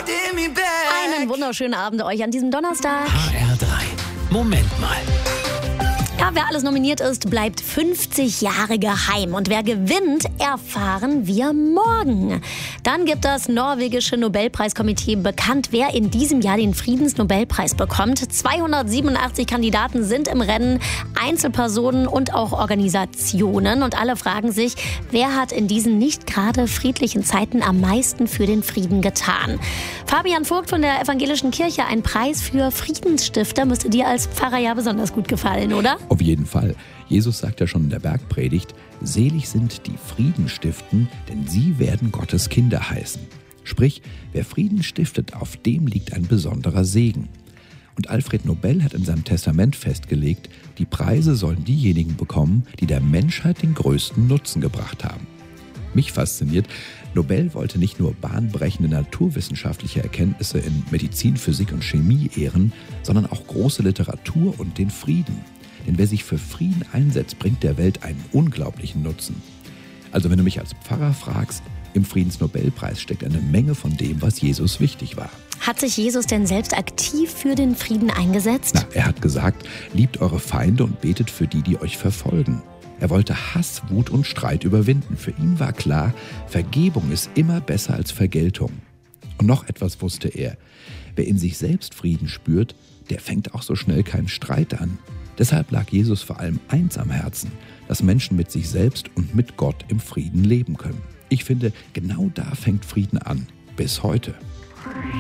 Einen wunderschönen Abend euch an diesem Donnerstag. HR3. Moment mal. Ja, wer alles nominiert ist, bleibt 50 Jahre geheim. Und wer gewinnt, erfahren wir morgen. Dann gibt das norwegische Nobelpreiskomitee bekannt, wer in diesem Jahr den Friedensnobelpreis bekommt. 287 Kandidaten sind im Rennen, Einzelpersonen und auch Organisationen. Und alle fragen sich, wer hat in diesen nicht gerade friedlichen Zeiten am meisten für den Frieden getan? Fabian Vogt von der Evangelischen Kirche, ein Preis für Friedensstifter müsste dir als Pfarrer ja besonders gut gefallen, oder? Auf jeden Fall. Jesus sagt ja schon in der Bergpredigt, selig sind die Frieden stiften, denn sie werden Gottes Kinder heißen. Sprich, wer Frieden stiftet, auf dem liegt ein besonderer Segen. Und Alfred Nobel hat in seinem Testament festgelegt, die Preise sollen diejenigen bekommen, die der Menschheit den größten Nutzen gebracht haben. Mich fasziniert, Nobel wollte nicht nur bahnbrechende naturwissenschaftliche Erkenntnisse in Medizin, Physik und Chemie ehren, sondern auch große Literatur und den Frieden. Denn wer sich für Frieden einsetzt, bringt der Welt einen unglaublichen Nutzen. Also wenn du mich als Pfarrer fragst, im Friedensnobelpreis steckt eine Menge von dem, was Jesus wichtig war. Hat sich Jesus denn selbst aktiv für den Frieden eingesetzt? Er hat gesagt, liebt eure Feinde und betet für die, die euch verfolgen. Er wollte Hass, Wut und Streit überwinden. Für ihn war klar, Vergebung ist immer besser als Vergeltung. Und noch etwas wusste er. Wer in sich selbst Frieden spürt, der fängt auch so schnell keinen Streit an. Deshalb lag Jesus vor allem eins am Herzen, dass Menschen mit sich selbst und mit Gott im Frieden leben können. Ich finde, genau da fängt Frieden an. Bis heute.